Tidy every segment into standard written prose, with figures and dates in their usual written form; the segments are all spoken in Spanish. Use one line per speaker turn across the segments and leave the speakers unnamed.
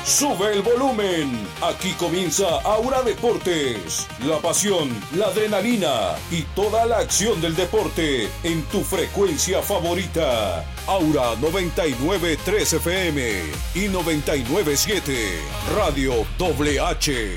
Sube el volumen. Aquí comienza Aura Deportes. La pasión, la adrenalina y toda la acción del deporte en tu frecuencia favorita. Aura 99.3 FM y 99.7 Radio WH.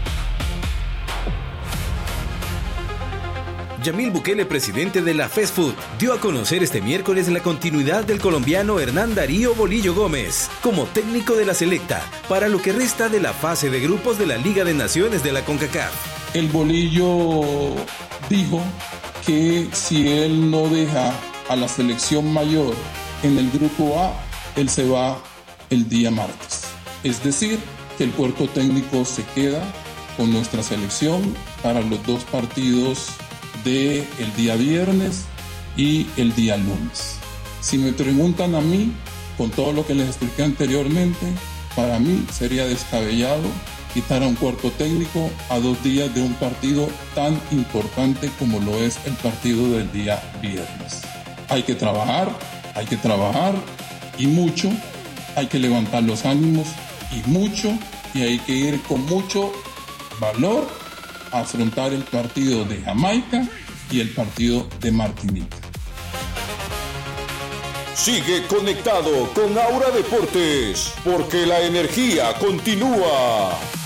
Yamil Bukele, presidente de la FESFUT, dio a conocer este miércoles la continuidad del colombiano Hernán Darío Bolillo Gómez como técnico de la selecta para lo que resta de la fase de grupos de la Liga de Naciones de la CONCACAF.
El Bolillo dijo que si él no deja a la selección mayor en el grupo A, él se va el día martes. Es decir, que el cuerpo técnico se queda con nuestra selección para los dos partidos del día viernes y el día lunes. Si me preguntan a mí, con todo lo que les expliqué anteriormente, para mí sería descabellado quitar a un cuerpo técnico a 2 días de un partido tan importante como lo es el partido del día viernes. Hay que trabajar y mucho, hay que levantar los ánimos y mucho, y hay que ir con mucho valor a afrontar el partido de Jamaica y el partido de Martinica.
Sigue conectado con Aura Deportes, porque la energía continúa.